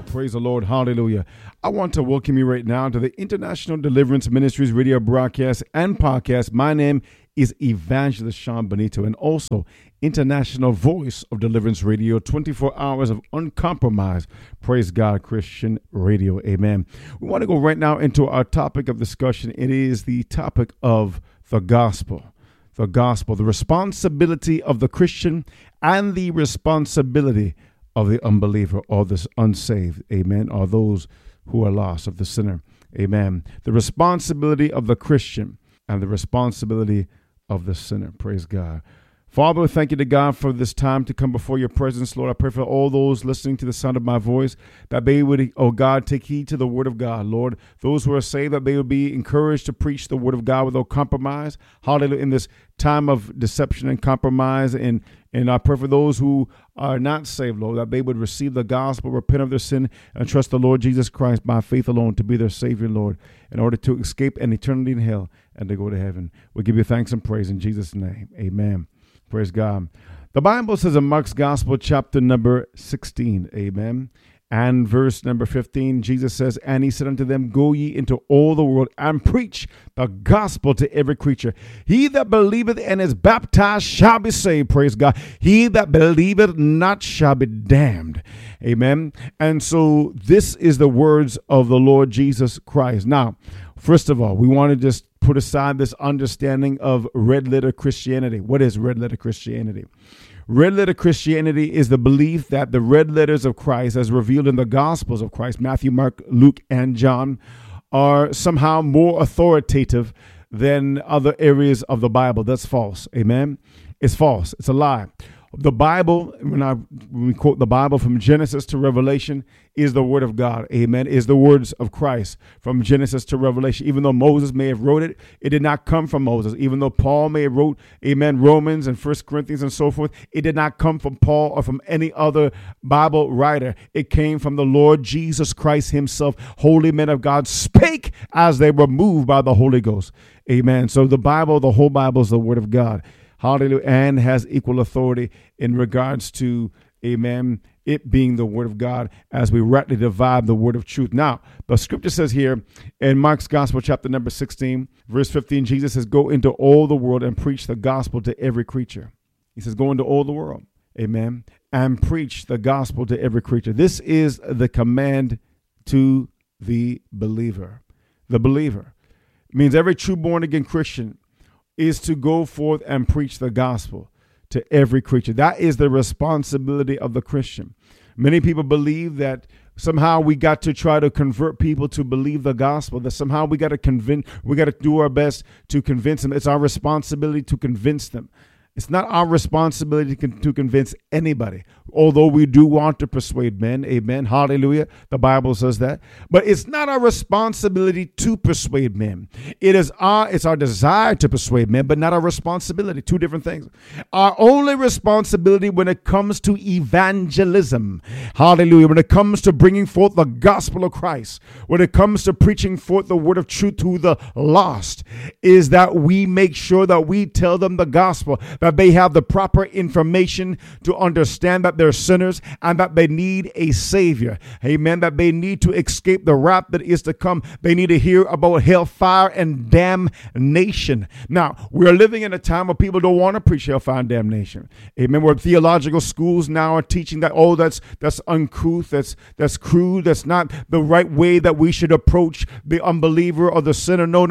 Praise the Lord. Hallelujah. I want to welcome you right now to the International Deliverance Ministries radio broadcast and podcast. My name is Evangelist Sean Benito, and also International Voice of Deliverance Radio, 24 hours of uncompromised, praise God, Christian radio. Amen. We want to go right now into our topic of discussion. It is the topic of the gospel. The gospel, the responsibility of the Christian and the responsibility of the unbeliever or the unsaved, amen, or those who are lost, of the sinner, amen. The responsibility of the Christian and the responsibility of the sinner, praise God. Father, thank you to God for this time to come before your presence, Lord. I pray for all those listening to the sound of my voice, that they would, oh God, take heed to the word of God, Lord. Those who are saved, that they would be encouraged to preach the word of God without compromise. Hallelujah. In this time of deception and compromise. And I pray for those who are not saved, Lord, that they would receive the gospel, repent of their sin, and trust the Lord Jesus Christ by faith alone to be their Savior, Lord, in order to escape an eternity in hell and to go to heaven. We give you thanks and praise in Jesus' name. Amen. Praise God. The Bible says in Mark's Gospel, chapter number 16, amen, and verse number 15, Jesus says, and he said unto them, go ye into all the world and preach the gospel to every creature. He that believeth and is baptized shall be saved, praise God. He that believeth not shall be damned, amen. And so this is the words of the Lord Jesus Christ. Now, first of all, we want to just put aside this understanding of red letter Christianity. What is red letter Christianity? Red letter Christianity is the belief that the red letters of Christ, as revealed in the Gospels of Christ, Matthew, Mark, Luke, and John, are somehow more authoritative than other areas of the Bible. That's false. Amen. It's false. It's a lie. The Bible, when we quote the Bible from Genesis to Revelation, is the word of God. Amen. Is the words of Christ from Genesis to Revelation. Even though Moses may have wrote it, it did not come from Moses. Even though Paul may have wrote, amen, Romans and 1 Corinthians and so forth, it did not come from Paul or from any other Bible writer. It came from the Lord Jesus Christ himself. Holy men of God spake as they were moved by the Holy Ghost. Amen. So the Bible, the whole Bible is the word of God. Hallelujah. And has equal authority in regards to, amen, it being the word of God as we rightly divide the word of truth. Now, the scripture says here in Mark's Gospel, chapter number 16, verse 15, Jesus says, go into all the world and preach the gospel to every creature. He says, go into all the world, amen, and preach the gospel to every creature. This is the command to the believer. The believer means every true born again Christian is to go forth and preach the gospel to every creature. That is the responsibility of the Christian. Many people believe that somehow we got to try to convert people to believe the gospel, that somehow we got to do our best to convince them. It's our responsibility to convince them. It's not our responsibility to convince anybody, although we do want to persuade men. Amen. Hallelujah. The Bible says that. But it's not our responsibility to persuade men. It's our desire to persuade men, but not our responsibility. Two different things. Our only responsibility when it comes to evangelism, hallelujah, when it comes to bringing forth the gospel of Christ, when it comes to preaching forth the word of truth to the lost, is that we make sure that we tell them the gospel, that they have the proper information to understand that they're sinners and that they need a savior. Amen. That they need to escape the wrath that is to come. They need to hear about hellfire and damnation. Now, we're living in a time where people don't want to preach hellfire and damnation. Amen. Where theological schools now are teaching that, oh, that's uncouth, that's crude, that's not the right way that we should approach the unbeliever or the sinner. No.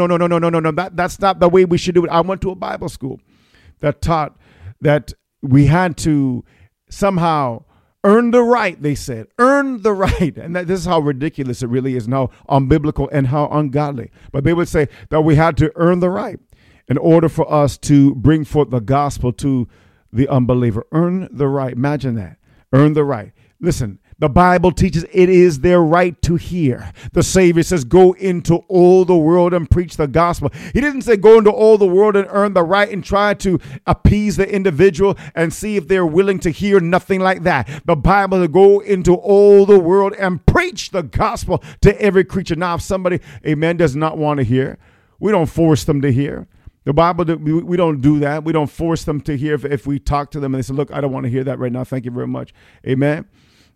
That's not the way we should do it. I went to a Bible school that taught that we had to somehow earn the right, they said. Earn the right. And this is how ridiculous it really is, and how unbiblical and how ungodly. But they would say that we had to earn the right in order for us to bring forth the gospel to the unbeliever. Earn the right. Imagine that. Earn the right. Listen, the Bible teaches it is their right to hear. The Savior says, go into all the world and preach the gospel. He didn't say go into all the world and earn the right and try to appease the individual and see if they're willing to hear. Nothing like that. The Bible says go into all the world and preach the gospel to every creature. Now, if somebody, amen, does not want to hear, we don't force them to hear. The Bible, we don't do that. We don't force them to hear if we talk to them and they say, look, I don't want to hear that right now. Thank you very much. Amen.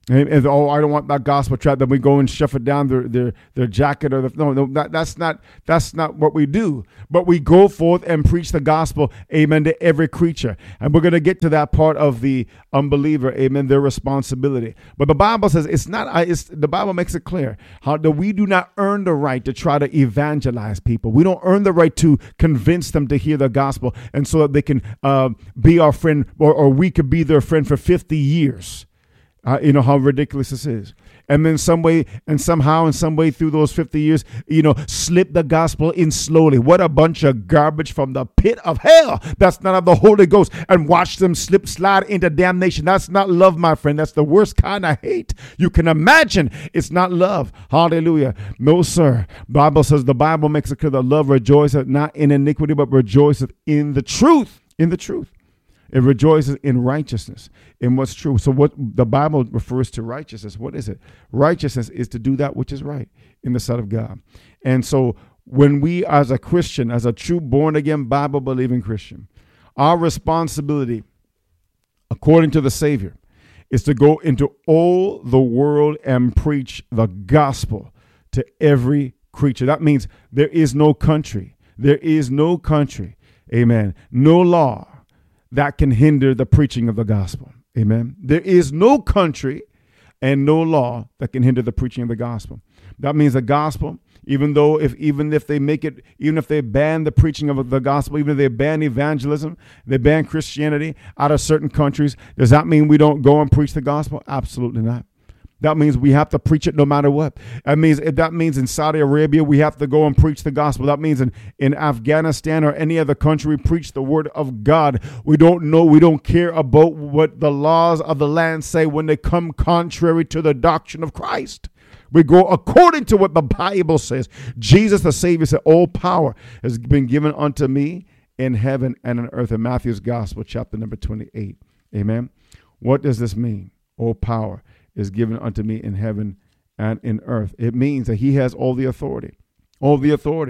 And, oh, I don't want that gospel tract. Then we go and shove it down their jacket or that's not what we do. But we go forth and preach the gospel, amen, to every creature. And we're going to get to that part of the unbeliever, amen, their responsibility. But the Bible says the Bible makes it clear how that we do not earn the right to try to evangelize people. We don't earn the right to convince them to hear the gospel, and so that they can be our friend, or we could be their friend for 50 years. You know how ridiculous this is. And then somehow in some way through those 50 years, slip the gospel in slowly. What a bunch of garbage from the pit of hell. That's not of the Holy Ghost. And watch them slide into damnation. That's not love, my friend. That's the worst kind of hate you can imagine. It's not love. Hallelujah. No, sir. The Bible makes it clear that love rejoiceth not in iniquity, but rejoiceth in the truth. In the truth. It rejoices in righteousness, in what's true. So what the Bible refers to righteousness, what is it? Righteousness is to do that which is right in the sight of God. And so when we, as a Christian, as a true born-again, Bible-believing Christian, our responsibility, according to the Savior, is to go into all the world and preach the gospel to every creature. That means there is no country. There is no country, amen, no law that can hinder the preaching of the gospel. Amen. There is no country and no law that can hinder the preaching of the gospel. That means the gospel, even if they ban the preaching of the gospel, even if they ban evangelism, they ban Christianity out of certain countries, does that mean we don't go and preach the gospel? Absolutely not. That means we have to preach it no matter what. That means in Saudi Arabia, we have to go and preach the gospel. That means in Afghanistan or any other country, we preach the word of God. We don't care about what the laws of the land say when they come contrary to the doctrine of Christ. We go according to what the Bible says. Jesus, the Savior, said, all power has been given unto me in heaven and on earth, in Matthew's Gospel, chapter number 28. Amen. What does this mean? All power is given unto me in heaven and in earth. It means that he has all the authority on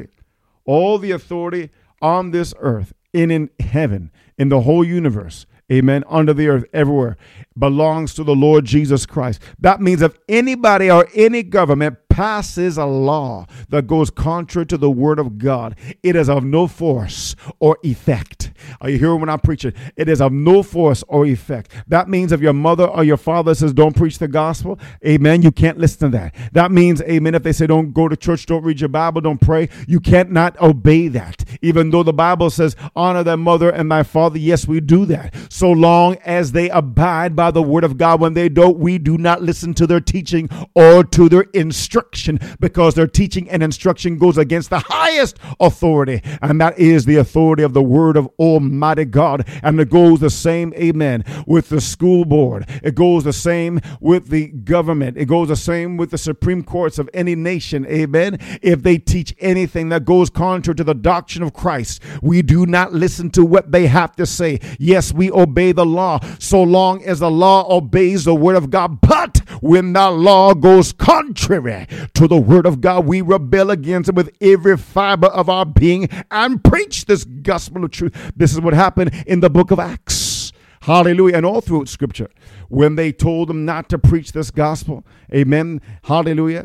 this earth, in heaven, in the whole universe, amen, under the earth, everywhere, belongs to the Lord Jesus Christ. That means if anybody or any government passes a law that goes contrary to the word of God, it is of no force or effect. Are you hearing when I'm preaching? It is of no force or effect. That means if your mother or your father says don't preach the gospel, amen, you can't listen to that. That means, amen, if they say don't go to church, don't read your Bible, don't pray, you can't not obey that. Even though the Bible says honor thy mother and thy father, yes, we do that. So long as they abide by the word of God. When they don't, we do not listen to their teaching or to their instruction, because their teaching and instruction goes against the highest authority, and that is the authority of the word of Almighty God. And it goes the same, amen, with the school board. It goes the same with the government. It goes the same with the Supreme Courts of any nation, amen. If they teach anything that goes contrary to the doctrine of Christ, we do not listen to what they have to say. Yes, we obey the law so long as the law obeys the word of God. But when the law goes contrary to the word of God, we rebel against it with every fiber of our being and preach this gospel of truth. This is what happened in the book of Acts. Hallelujah. And all through scripture, when they told them not to preach this gospel, amen, hallelujah,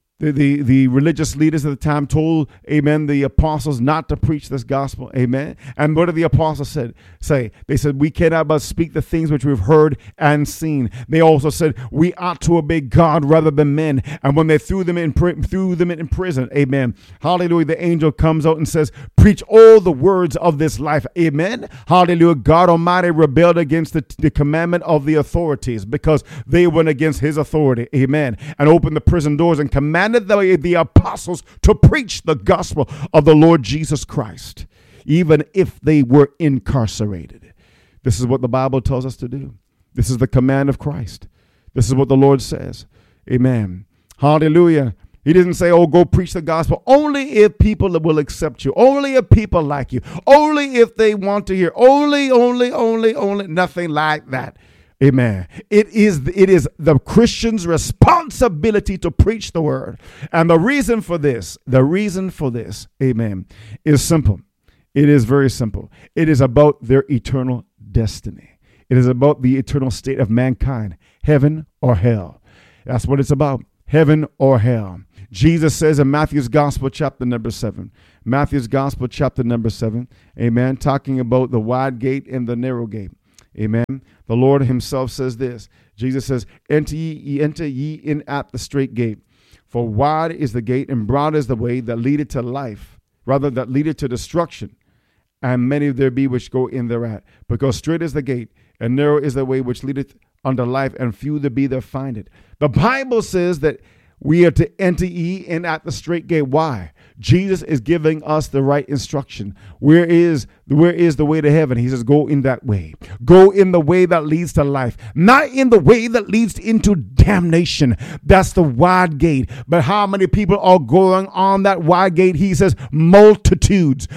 the religious leaders at the time told, amen, the apostles not to preach this gospel, amen. And what did the apostles say? They said, we cannot but speak the things which we've heard and seen. They also said, we ought to obey God rather than men. And when they threw them in prison, amen, hallelujah, the angel comes out and says, preach all the words of this life, amen, hallelujah. God Almighty rebelled against the commandment of the authorities because they went against his authority, amen, and opened the prison doors and commanded the apostles to preach the gospel of the Lord Jesus Christ, even if they were incarcerated. This is what the Bible tells us to do. This is the command of Christ. This is what the Lord says. Amen. Hallelujah. He didn't say, oh, go preach the gospel only if people will accept you, only if people like you, only if they want to hear, only, nothing like that. Amen. It is the Christian's responsibility to preach the word. And the reason for this, amen, is simple. It is very simple. It is about their eternal destiny. It is about the eternal state of mankind, heaven or hell. That's what it's about, heaven or hell. Jesus says in Matthew's Gospel, chapter number 7, Matthew's Gospel, chapter number 7, amen, talking about the wide gate and the narrow gate. Amen. The Lord himself says this. Jesus says, enter ye in at the straight gate. For wide is the gate and broad is the way that leadeth to life, rather that leadeth to destruction. And many there be which go in thereat. Because straight is the gate and narrow is the way which leadeth unto life, and few there be that find it. The Bible says that we are to enter ye in at the straight gate. Why? Jesus is giving us the right instruction. Where is the way to heaven? He says, go in that way. Go in the way that leads to life, not in the way that leads into damnation. That's the wide gate. But how many people are going on that wide gate? He says, multitudes,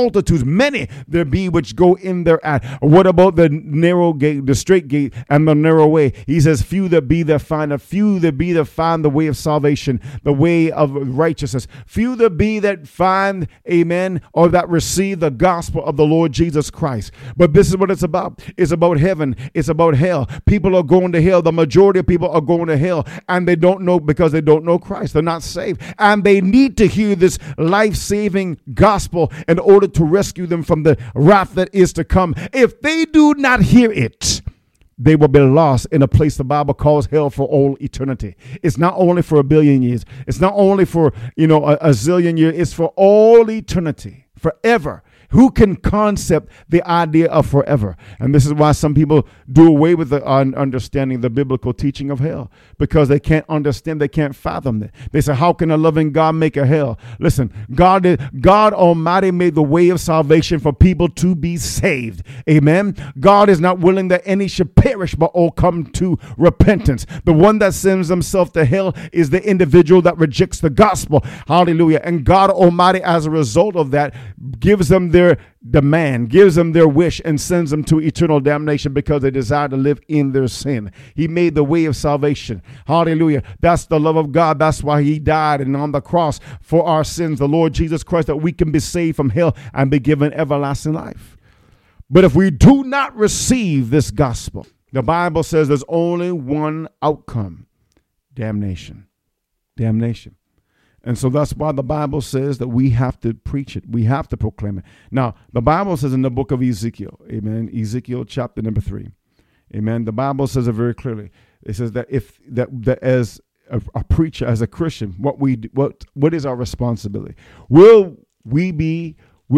many there be which go in thereat. What about the narrow gate, the straight gate and the narrow way? He says, few there be that find it. Few there be that find the way of salvation, the way of righteousness. Few there be that find, amen, or that receive the gospel of the Lord Jesus Christ. But this is what it's about. It's about heaven. It's about hell. People are going to hell. The majority of people are going to hell, and they don't know, because they don't know Christ. They're not saved, and they need to hear this life-saving gospel in order to rescue them from the wrath that is to come. If they do not hear it, they will be lost in a place the Bible calls hell for all eternity. It's not only for 1 billion years. It's not only for, a zillion years. It's for all eternity, forever. Who can concept the idea of forever? And this is why some people do away with the understanding the biblical teaching of hell, because they can't understand, they can't fathom it. They say, how can a loving God make a hell? Listen, God Almighty made the way of salvation for people to be saved. Amen. God is not willing that any should perish, but all come to repentance. The one that sends himself to hell is the individual that rejects the gospel. Hallelujah. And God Almighty, as a result of that, gives them their demand, gives them their wish, and sends them to eternal damnation because they desire to live in their sin. He made the way of salvation. Hallelujah. That's the love of God. That's why he died and on the cross for our sins, the Lord Jesus Christ, that we can be saved from hell and be given everlasting life. But if we do not receive this gospel, the Bible says there's only one outcome: damnation. Damnation. And so that's why the Bible says that we have to preach it. We have to proclaim it. Now, the Bible says in the book of Ezekiel, amen, Ezekiel chapter number 3, amen, the Bible says it very clearly. It says that that as a preacher, as a Christian, what is our responsibility? Will we be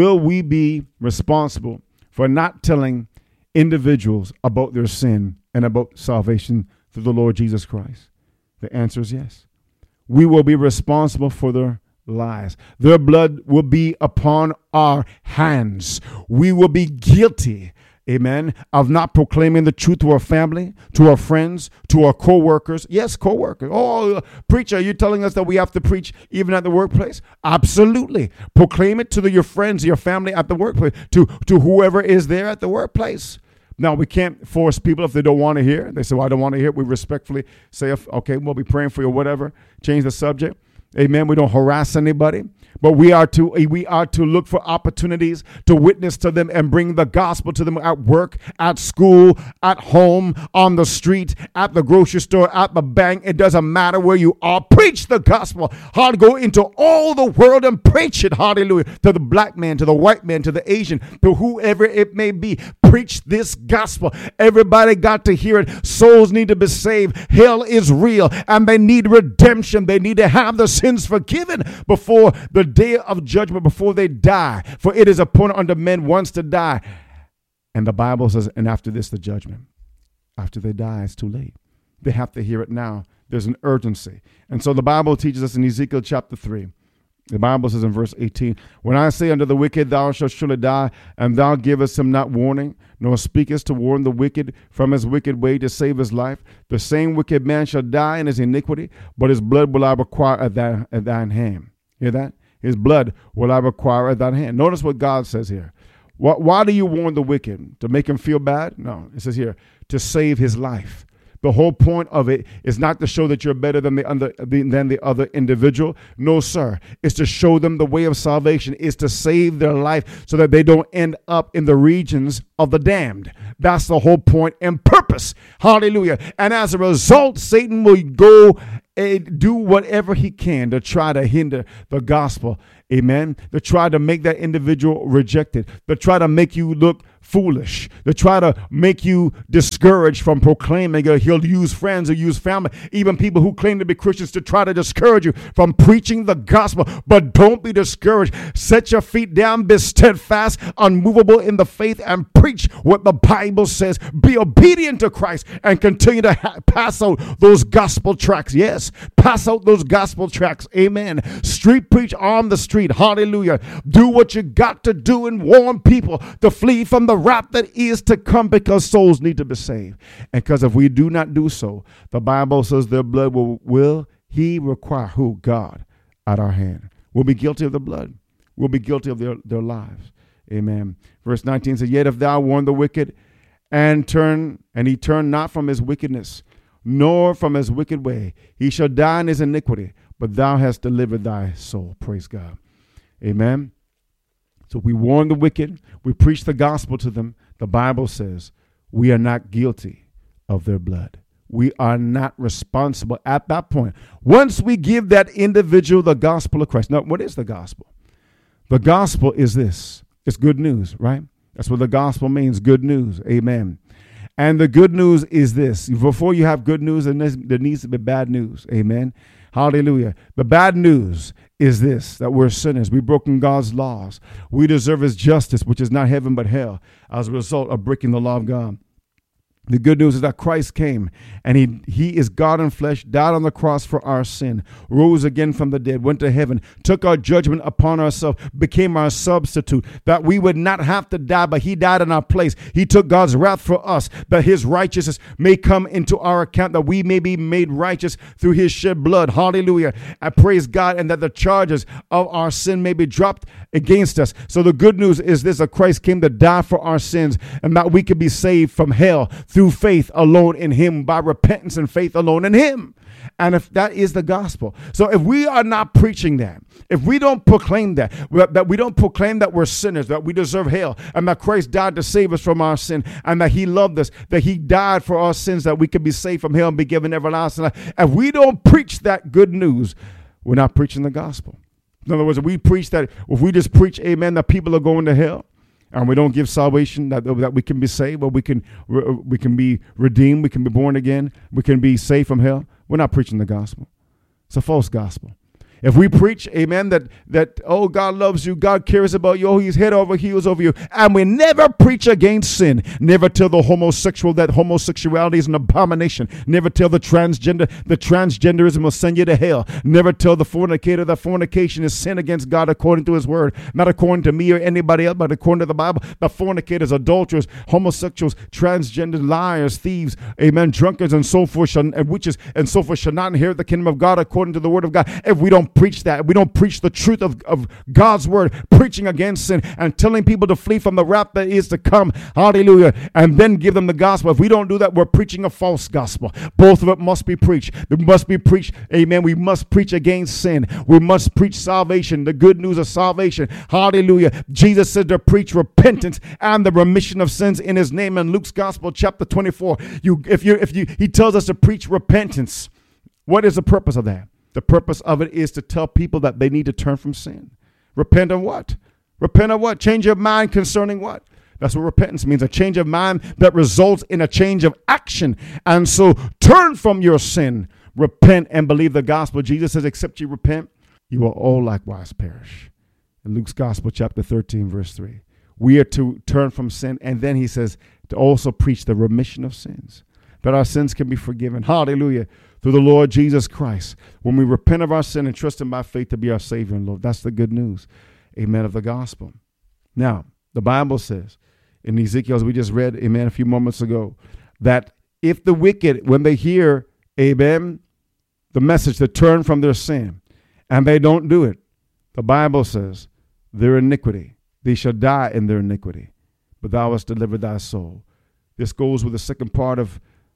responsible for not telling individuals about their sin and about salvation through the Lord Jesus Christ? The answer is yes. We will be responsible for their lives. Their blood will be upon our hands. We will be guilty, amen, of not proclaiming the truth to our family, to our friends, to our co-workers. Yes, co-workers. Oh, preacher, you're telling us that we have to preach even at the workplace? Absolutely. Proclaim it to your friends, your family at the workplace, to whoever is there at the workplace. Now, we can't force people if they don't want to hear. They say, well, I don't want to hear it. We respectfully say, okay, we'll be praying for you or whatever. Change the subject. Amen. We don't harass anybody. But we are to look for opportunities to witness to them and bring the gospel to them at work, at school, at home, on the street, at the grocery store, at the bank. It doesn't matter where you are. Preach the gospel. How to go into all the world and preach it. Hallelujah. To the black man, to the white man, to the Asian, to whoever it may be. Preach this gospel. Everybody got to hear it. Souls need to be saved. Hell is real and they need redemption. They need to have the sins forgiven before the day of judgment, before they die. For it is appointed unto men once to die. And the Bible says, and after this, the judgment. After they die, it's too late. They have to hear it now. There's an urgency. And so the Bible teaches us in Ezekiel chapter 3. The Bible says in verse 18, when I say unto the wicked, thou shalt surely die, and thou givest him not warning, nor speakest to warn the wicked from his wicked way to save his life, the same wicked man shall die in his iniquity, but his blood will I require at thine hand. Hear that? His blood will I require at thine hand. Notice what God says here. Why do you warn the wicked? To make him feel bad? No, it says here, to save his life. The whole point of it is not to show that you're better than the other individual. No, sir. It's to show them the way of salvation. It's to save their life so that they don't end up in the regions of the damned. That's the whole point and purpose. Hallelujah. And as a result, Satan will go and do whatever he can to try to hinder the gospel. Amen. To try to make that individual rejected. To try to make you look foolish. To try to make you discouraged from proclaiming. He'll use friends or use family, even people who claim to be Christians, to try to discourage you from preaching the gospel. But don't be discouraged. Set your feet down, be steadfast, unmovable in the faith, and preach what the Bible says. Be obedient to Christ and continue to pass out those gospel tracts. Yes, pass out those gospel tracts. Amen. Street preach on the street. Hallelujah. Do what you got to do and warn people to flee from the wrath that is to come, because souls need to be saved. And because if we do not do so, the Bible says their blood will he require who? God at our hand. We'll be guilty of the blood. We'll be guilty of their lives. Amen. Verse 19 says, yet if thou warn the wicked and he turn not from his wickedness, nor from his wicked way, he shall die in his iniquity, but thou hast delivered thy soul. Praise God. Amen. So we warn the wicked. We preach the gospel to them. The Bible says we are not guilty of their blood. We are not responsible at that point. Once we give that individual the gospel of Christ. Now, what is the gospel? The gospel is this. It's good news, right? That's what the gospel means, good news. Amen. And the good news is this. Before you have good news, there needs to be bad news. Amen. Hallelujah. The bad news is this, that we're sinners. We've broken God's laws. We deserve his justice, which is not heaven but hell, as a result of breaking the law of God. The good news is that Christ came, and he is God in flesh, died on the cross for our sin, rose again from the dead, went to heaven, took our judgment upon ourselves, became our substitute, that we would not have to die, but he died in our place. He took God's wrath for us, that his righteousness may come into our account, that we may be made righteous through his shed blood. Hallelujah. I praise God, and that the charges of our sin may be dropped against us. So the good news is this, that Christ came to die for our sins, and that we could be saved from hell through faith alone in him, by repentance and faith alone in him. And if that is the gospel. So if we are not preaching that, if we don't proclaim that we don't proclaim that we're sinners, that we deserve hell, and that Christ died to save us from our sin, and that he loved us, that he died for our sins, that we could be saved from hell and be given everlasting life. If we don't preach that good news, we're not preaching the gospel. In other words, if we preach that, if we just preach, amen, that people are going to hell, and we don't give salvation, that we can be saved, or we can be redeemed, we can be born again, we can be saved from hell, we're not preaching the gospel. It's a false gospel. If we preach, amen, that oh, God loves you, God cares about you, oh, he's head over heels over you, and we never preach against sin, never tell the homosexual that homosexuality is an abomination, never tell the transgenderism will send you to hell, never tell the fornicator that fornication is sin against God according to his word, not according to me or anybody else, but according to the Bible. The fornicators, adulterers, homosexuals, transgender, liars, thieves, amen, drunkards, and so forth, and witches, and so forth shall not inherit the kingdom of God according to the word of God. If we don't preach that, we don't preach the truth of God's word, preaching against sin and telling people to flee from the wrath that is to come, hallelujah, and then give them the gospel. If we don't do that, we're preaching a false gospel. Both of it must be preached. It must be preached, amen. We must preach against sin. We must preach salvation, the good news of salvation, hallelujah. Jesus said to preach repentance and the remission of sins in his name. In Luke's gospel, chapter 24, he tells us to preach repentance. What is the purpose of that? The purpose of it is to tell people that they need to turn from sin. Repent of what? Repent of what? Change your mind concerning what? That's what repentance means, a change of mind that results in a change of action. And so turn from your sin, repent, and believe the gospel. Jesus says, except you repent, you will all likewise perish. In Luke's gospel, chapter 13, verse 3. We are to turn from sin, and then he says to also preach the remission of sins, that our sins can be forgiven. Hallelujah. Through the Lord Jesus Christ, when we repent of our sin and trust him by faith to be our Savior and Lord. That's the good news, amen, of the gospel. Now, the Bible says in Ezekiel, as we just read, amen, a few moments ago, that if the wicked, when they hear, amen, the message to turn from their sin, and they don't do it, the Bible says, their iniquity, they shall die in their iniquity, but thou hast delivered thy soul. This goes with the second part of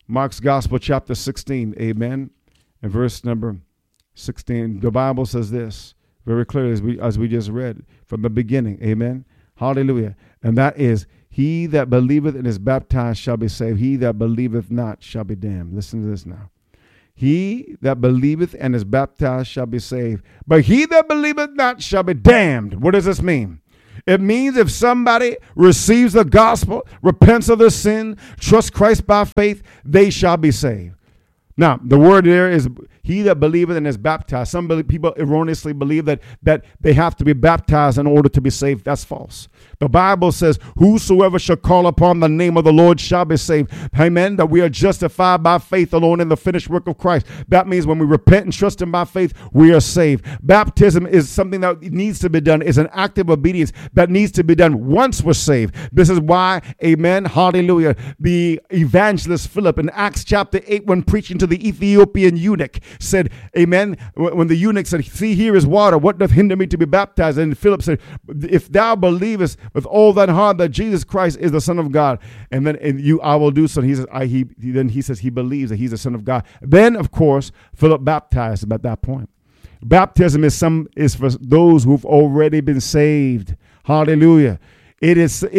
Mark's Gospel, chapter 16, amen, and verse number 16. The Bible says this very clearly as we just read from the beginning, amen, hallelujah. And that is, he that believeth and is baptized shall be saved. He that believeth not shall be damned. Listen to this now. He that believeth and is baptized shall be saved, but he that believeth not shall be damned. What does this mean? It means if somebody receives the gospel, repents of their sin, trusts Christ by faith, they shall be saved. Now, the word there is he that believeth and is baptized. Some people erroneously believe that they have to be baptized in order to be saved. That's false. The Bible says, whosoever shall call upon the name of the Lord shall be saved. Amen. That we are justified by faith alone in the finished work of Christ. That means when we repent and trust him by faith, we are saved. Baptism is something that needs to be done. It's an act of obedience that needs to be done once we're saved. This is why, amen, hallelujah, the evangelist Philip in Acts chapter 8, when preaching to the Ethiopian eunuch, said, amen, when the eunuch said, see, here is water, what doth hinder me to be baptized? And Philip said, if thou believest with all thine heart that Jesus Christ is the Son of God, and then I will do so. And he says, he believes that he's the Son of God. Then, of course, Philip baptized him at that point. Baptism is for those who've already been saved. Hallelujah. It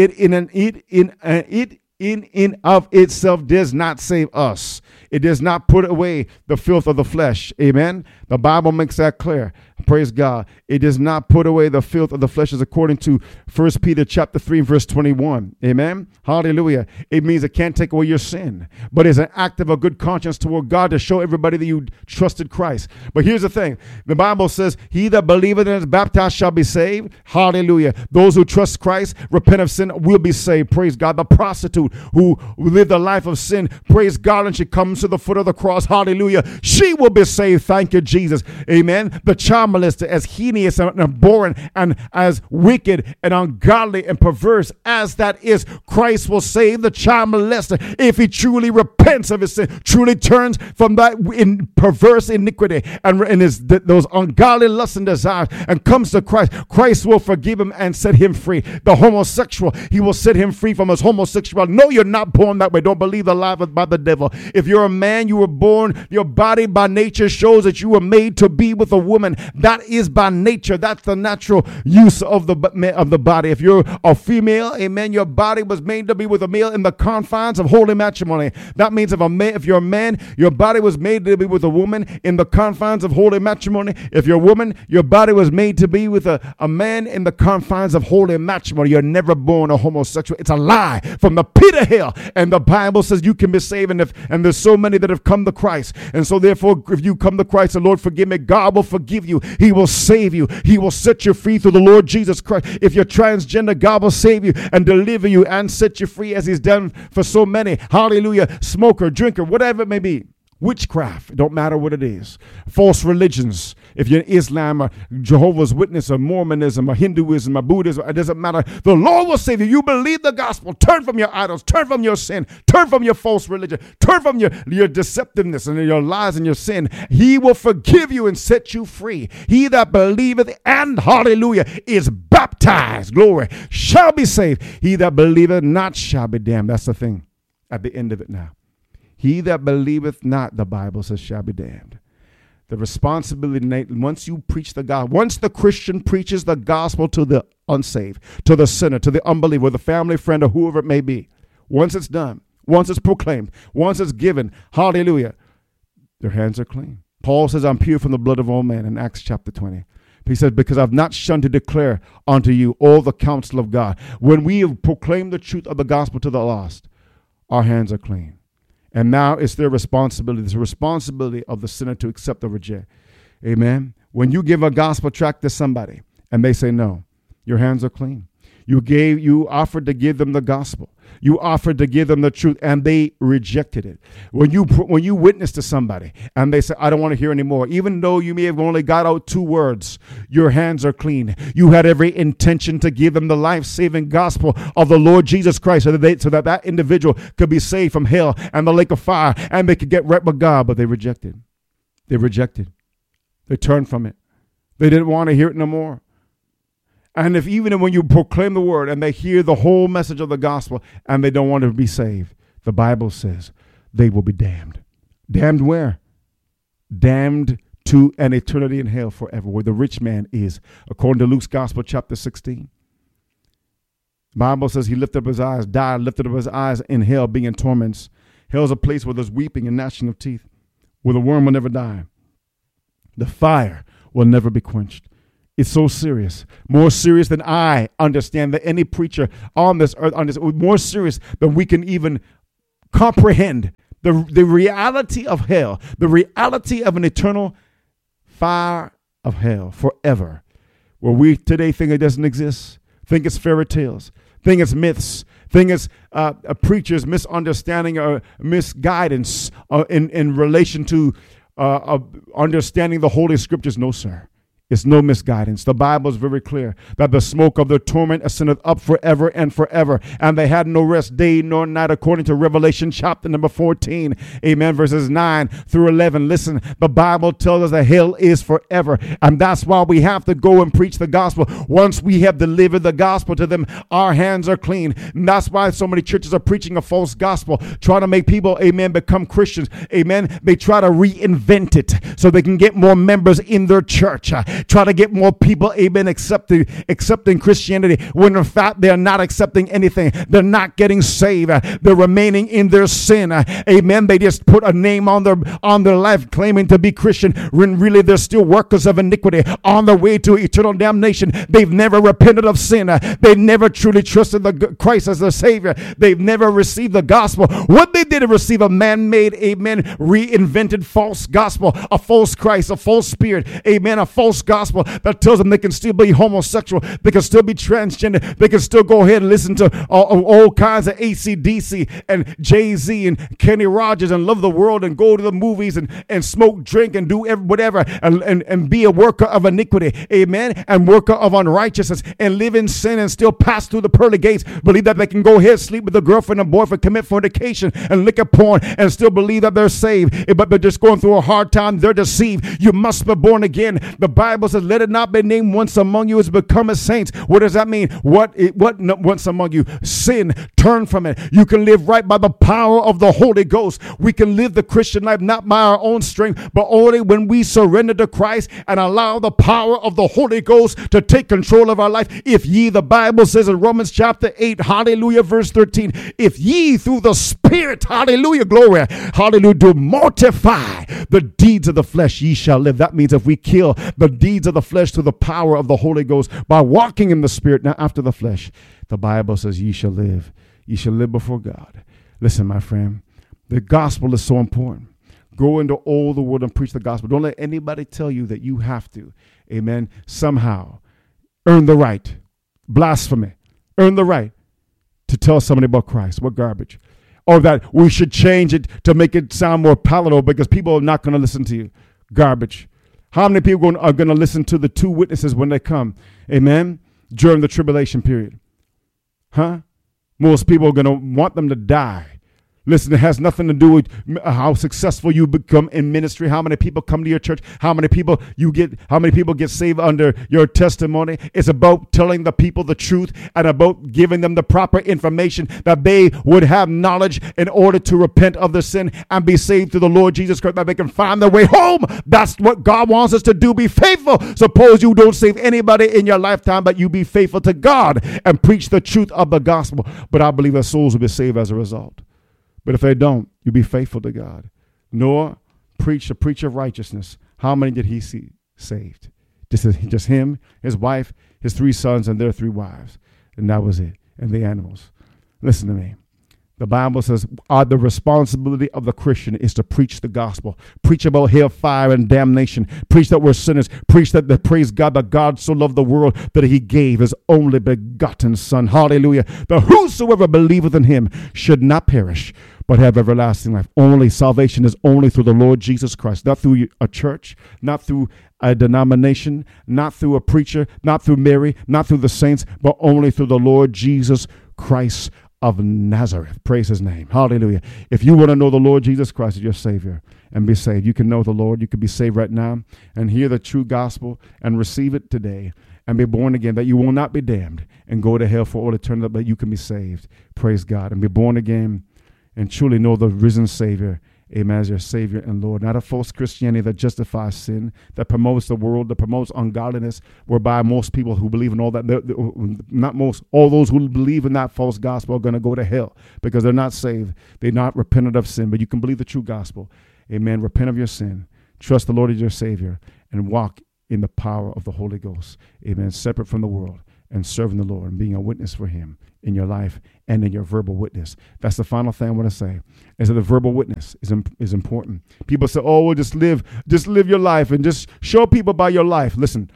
in of itself does not save us. It does not put away the filth of the flesh. Amen. The Bible makes that clear. Praise God. It does not put away the filth of the flesh, as according to 1 Peter chapter 3, verse 21. Amen. Hallelujah. It means it can't take away your sin, but it's an act of a good conscience toward God to show everybody that you trusted Christ. But here's the thing. The Bible says, he that believeth and is baptized shall be saved. Hallelujah. Those who trust Christ, repent of sin, will be saved. Praise God. The prostitute who lived a life of sin, praise God, and she comes to the foot of the cross. Hallelujah. She will be saved. Thank you, Jesus. Amen. The child molester, as heinous and abhorrent and as wicked and ungodly and perverse as that is, Christ will save the child molester if he truly repents of his sin, truly turns from that perverse iniquity and those ungodly lusts and desires and comes to Christ. Christ will forgive him and set him free. The homosexual, he will set him free from his homosexuality. No, you're not born that way. Don't believe the lie by the devil. If you're a man, you were born, your body by nature shows that you were made to be with a woman. That is by nature. That's the natural use of the body. If you're a female, amen, your body was made to be with a male in the confines of holy matrimony. That means if you're a man, your body was made to be with a woman in the confines of holy matrimony. If you're a woman, your body was made to be with a man in the confines of holy matrimony. You're never born a homosexual. It's a lie from the pit of hell. And the Bible says you can be saved, and there's so many that have come to Christ. And so therefore, if you come to Christ, the Lord forgive me, God will forgive you. He will save you. He will set you free through the Lord Jesus Christ. If you're transgender, God will save you and deliver you and set you free, as he's done for so many. Hallelujah. Smoker, drinker, whatever it may be. Witchcraft, it don't matter what it is. False religions, if you're in Islam or Jehovah's Witness or Mormonism or Hinduism or Buddhism, it doesn't matter. The Lord will save you. You believe the gospel. Turn from your idols. Turn from your sin. Turn from your false religion. Turn from your deceptiveness and your lies and your sin. He will forgive you and set you free. He that believeth and, hallelujah, is baptized, glory, shall be saved. He that believeth not shall be damned. That's the thing at the end of it now. He that believeth not, the Bible says, shall be damned. The responsibility, once you preach the gospel, once the Christian preaches the gospel to the unsaved, to the sinner, to the unbeliever, the family friend, or whoever it may be, once it's done, once it's proclaimed, once it's given, hallelujah, their hands are clean. Paul says, I'm pure from the blood of all men in Acts chapter 20. He said, because I've not shunned to declare unto you all the counsel of God. When we have proclaimed the truth of the gospel to the lost, our hands are clean. And now it's their responsibility. It's the responsibility of the sinner to accept or reject. Amen. When you give a gospel tract to somebody and they say no, your hands are clean. You offered to give them the gospel. You offered to give them the truth, and they rejected it. When you witness to somebody and they say, I don't want to hear anymore, even though you may have only got out 2 words, your hands are clean. You had every intention to give them the life-saving gospel of the Lord Jesus Christ so that individual could be saved from hell and the lake of fire, and they could get right with God, but they rejected. They rejected. They turned from it. They didn't want to hear it no more. And even when you proclaim the word and they hear the whole message of the gospel and they don't want to be saved, the Bible says they will be damned. Damned where? Damned to an eternity in hell forever, where the rich man is, according to Luke's Gospel, chapter 16. The Bible says he lifted up his eyes, died, lifted up his eyes in hell, being in torments. Hell is a place where there's weeping and gnashing of teeth, where the worm will never die. The fire will never be quenched. It's so serious, more serious than I understand, that any preacher on this earth, more serious than we can even comprehend. The reality of hell, the reality of an eternal fire of hell forever, where we today think it doesn't exist, think it's fairy tales, think it's myths, think it's a preacher's misunderstanding or misguidance in relation to understanding the Holy Scriptures. No, sir. It's no misguidance. The Bible is very clear that the smoke of their torment ascended up forever and forever, and they had no rest day nor night, according to Revelation chapter number 14. Amen. Verses 9 through 11. Listen, the Bible tells us that hell is forever, and that's why we have to go and preach the gospel. Once we have delivered the gospel to them, our hands are clean. And that's why so many churches are preaching a false gospel, trying to make people, amen, become Christians. Amen. They try to reinvent it so they can get more members in their church. Try to get more people, amen, accepting Christianity, when in fact they're not accepting anything. They're not getting saved. They're remaining in their sin. Amen. They just put a name on their life, claiming to be Christian, when really they're still workers of iniquity on their way to eternal damnation. They've never repented of sin. They've never truly trusted Christ as their Savior. They've never received the gospel. What they did is receive a man-made, amen, reinvented false gospel, a false Christ, a false spirit, amen, a false gospel that tells them they can still be homosexual, they can still be transgender, they can still go ahead and listen to all kinds of AC/DC and Jay-Z and Kenny Rogers and love the world and go to the movies and smoke, drink, and do whatever and be a worker of iniquity, amen, and worker of unrighteousness, and live in sin and still pass through the pearly gates, believe that they can go ahead, sleep with a girlfriend and boyfriend, commit fornication and liquor porn, and still believe that they're saved, but they're just going through a hard time. They're deceived. You must be born again. The Bible says, let it not be named once among you as become as saints. What does that mean? What once among you? Sin. Turn from it. You can live right by the power of the Holy Ghost. We can live the Christian life not by our own strength, but only when we surrender to Christ and allow the power of the Holy Ghost to take control of our life. If ye, the Bible says in Romans chapter 8, hallelujah, verse 13, if ye through the Spirit, hallelujah, glory, hallelujah, do mortify the deeds of the flesh, ye shall live. That means if we kill the deeds of the flesh through the power of the Holy Ghost by walking in the Spirit, not after the flesh, the Bible says ye shall live. Ye shall live before God. Listen, my friend, the gospel is so important. Go into all the world and preach the gospel. Don't let anybody tell you that you have to, amen, somehow earn the right, blasphemy, earn the right to tell somebody about Christ. What garbage. Or that we should change it to make it sound more palatable because people are not going to listen to you. Garbage. How many people are going to listen to the two witnesses when they come? Amen. During the tribulation period. Huh? Most people are going to want them to die. Listen, it has nothing to do with how successful you become in ministry, how many people come to your church, how many people get saved under your testimony. It's about telling the people the truth and about giving them the proper information that they would have knowledge in order to repent of their sin and be saved through the Lord Jesus Christ, that they can find their way home. That's what God wants us to do. Be faithful. Suppose you don't save anybody in your lifetime, but you be faithful to God and preach the truth of the gospel. But I believe that souls will be saved as a result. But if they don't, you be faithful to God. Noah preached a preacher of righteousness. How many did he see saved? Just him, his wife, his 3 sons, and their 3 wives. And that was it. And the animals. Listen to me. The Bible says the responsibility of the Christian is to preach the gospel. Preach about hellfire and damnation. Preach that we're sinners. Preach that praise God, that God so loved the world that he gave his only begotten Son. Hallelujah. That whosoever believeth in him should not perish, but have everlasting life. Only salvation is only through the Lord Jesus Christ, not through a church, not through a denomination, not through a preacher, not through Mary, not through the saints, but only through the Lord Jesus Christ of Nazareth. Praise his name. Hallelujah. If you want to know the Lord Jesus Christ as your Savior and be saved, you can know the Lord. You can be saved right now and hear the true gospel and receive it today and be born again, that you will not be damned and go to hell for all eternity, but you can be saved. Praise God. And be born again. and truly know the risen Savior, amen, as your Savior and Lord. Not a false Christianity that justifies sin, that promotes the world, that promotes ungodliness, whereby most people who believe in all that, all those who believe in that false gospel are going to go to hell because they're not saved. They're not repentant of sin. But you can believe the true gospel. Amen. Repent of your sin. Trust the Lord as your Savior and walk in the power of the Holy Ghost. Amen. Separate from the world and serving the Lord and being a witness for Him in your life and in your verbal witness. That's the final thing I want to say, is that the verbal witness is important. People say, oh, well, just live your life and just show people by your life. Listen.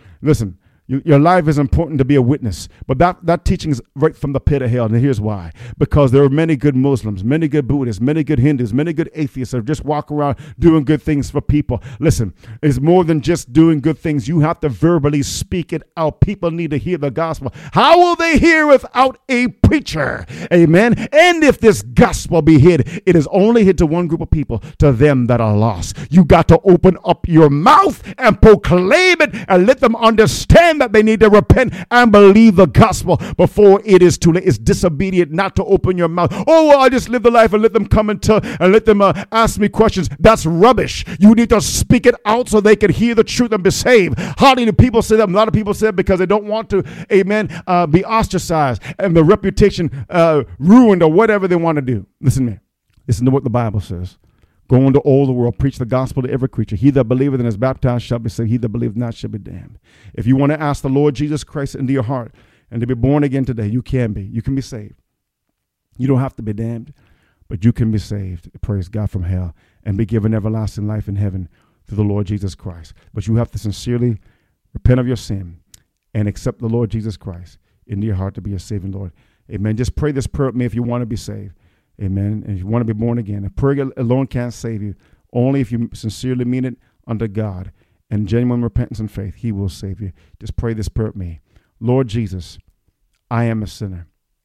Your life is important to be a witness, but that teaching is right from the pit of hell, and here's why. Because there are many good Muslims, many good Buddhists, many good Hindus, many good atheists that just walk around doing good things for people. Listen, it's more than just doing good things. You have to verbally speak it out. People need to hear the gospel. How will they hear without a preacher? Amen. And if this gospel be hid, it is only hid to one group of people, to them that are lost. You got to open up your mouth and proclaim it and let them understand that they need to repent and believe the gospel before it is too late. It's disobedient not to open your mouth. Oh, well, I just live the life and let them come and let them ask me questions. That's rubbish. You need to speak it out so they can hear the truth and be saved. How many people say that? A lot of people say it because they don't want to, amen, be ostracized and the reputation ruined or whatever they want to do. Listen to me. Listen to what the Bible says. Go into all the world, preach the gospel to every creature. He that believeth and is baptized shall be saved. He that believeth not shall be damned. If you want to ask the Lord Jesus Christ into your heart and to be born again today, you can be. You can be saved. You don't have to be damned, but you can be saved, praise God, from hell and be given everlasting life in heaven through the Lord Jesus Christ. But you have to sincerely repent of your sin and accept the Lord Jesus Christ into your heart to be your saving Lord. Amen. Just pray this prayer with me if you want to be saved. Amen. And if you want to be born again, a prayer alone can't save you. Only if you sincerely mean it unto God and genuine repentance and faith, He will save you. Just pray this prayer with me. Lord Jesus, I am a sinner.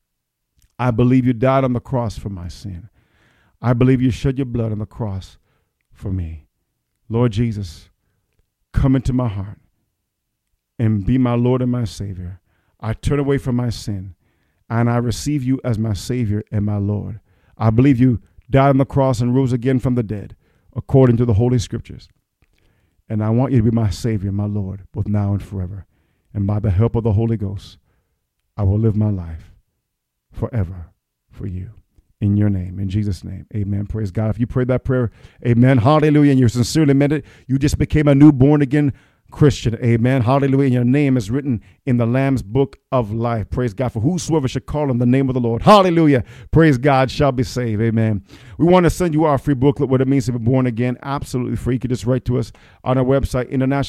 I believe you died on the cross for my sin. I believe you shed your blood on the cross for me. Lord Jesus, come into my heart and be my Lord and my Savior. I turn away from my sin and I receive you as my Savior and my Lord. I believe you died on the cross and rose again from the dead, according to the Holy Scriptures. And I want you to be my Savior, my Lord, both now and forever. And by the help of the Holy Ghost, I will live my life forever for you. In your name, in Jesus' name, amen. Praise God. If you prayed that prayer, amen, hallelujah, and you sincerely meant it, you just became a new born-again Christian, amen, hallelujah, and your name is written in the Lamb's book of life. Praise God. For whosoever shall call on the name of the Lord, hallelujah, praise God, shall be saved, amen. We want to send you our free booklet, what it means to be born again, absolutely free. You can just write to us on our website,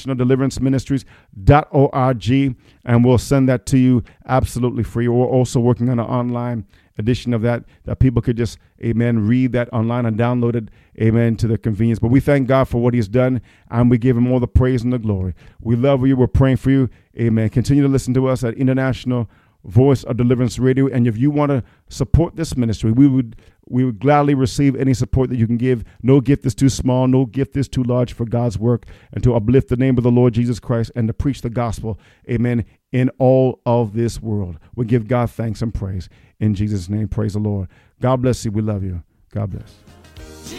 internationaldeliveranceministries.org, and we'll send that to you absolutely free. We're also working on an online edition of that people could just, amen, read that online and download it, amen, to their convenience. But we thank God for what He has done, and we give Him all the praise and the glory. We love you. We're praying for you, amen. Continue to listen to us at International Voice of Deliverance Radio. And if you want to support this ministry, we would gladly receive any support that you can give. No gift is too small, no gift is too large for God's work, and to uplift the name of the Lord Jesus Christ and to preach the gospel, amen, in all of this world. We give God thanks and praise in Jesus' name. Praise the Lord. God bless you. We love you. God bless.